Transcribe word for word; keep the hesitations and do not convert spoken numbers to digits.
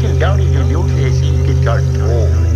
定家里就留出来些给点儿头。